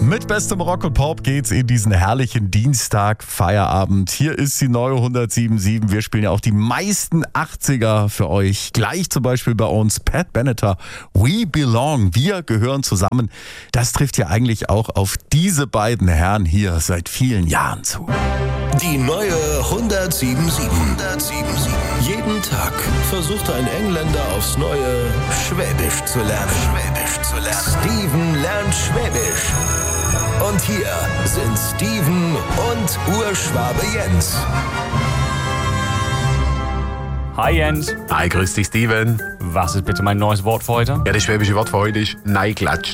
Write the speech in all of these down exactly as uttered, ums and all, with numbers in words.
Mit bestem Rock und Pop geht's in diesen herrlichen Dienstag Feierabend. Hier ist die neue hundertsieben Komma sieben. Wir spielen ja auch die meisten achtziger für euch. Gleich zum Beispiel bei uns Pat Benatar, We Belong. Wir gehören zusammen. Das trifft ja eigentlich auch auf diese beiden Herren hier seit vielen Jahren zu. Die neue hundertsieben Komma sieben. hundertsieben Komma sieben. Jeden Tag versucht ein Engländer aufs Neue Schwäbisch zu lernen. Schwäbisch zu lernen. Steven lernt Schwäbisch. Und hier sind Steven und Urschwabe Jens. Hi Jens. Hi, grüß dich Steven. Was ist bitte mein neues Wort für heute? Ja, das schwäbische Wort für heute ist neiklatscht.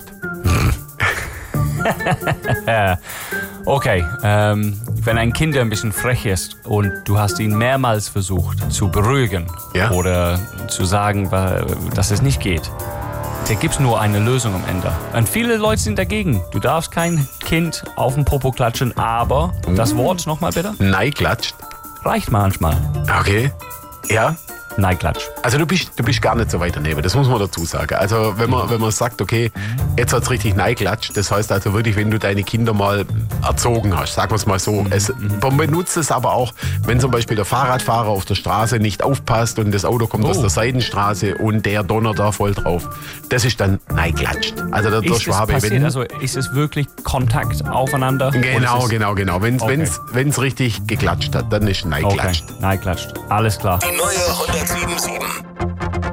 Okay, ähm, wenn ein Kind ein bisschen frech ist und du hast ihn mehrmals versucht zu beruhigen ja. oder zu sagen, dass es nicht geht, da gibt es nur eine Lösung am Ende. Und viele Leute sind dagegen. Du darfst kein Kind auf den Popo klatschen, aber mm. das Wort nochmal bitte? Neiklatscht. Reicht manchmal. Okay, ja. Neiklatsch. Also du bist, du bist gar nicht so weit daneben, das muss man dazu sagen. Also wenn man, wenn man sagt, okay, jetzt hat es richtig neiklatscht, das heißt also wirklich, wenn du deine Kinder mal erzogen hast, sagen wir es mal so. Es, man benutzt es aber auch, wenn zum Beispiel der Fahrradfahrer auf der Straße nicht aufpasst und das Auto kommt oh. aus der Seitenstraße und der donnert da voll drauf. Das ist dann neiklatscht. Also der, der Schwabe. Wenn, also ist es wirklich Kontakt aufeinander? Genau, genau, genau. Wenn es okay. wenn's richtig geklatscht hat, dann ist neiklatscht. Okay, neiklatscht. Alles klar. Die neue hundertsieben Komma sieben.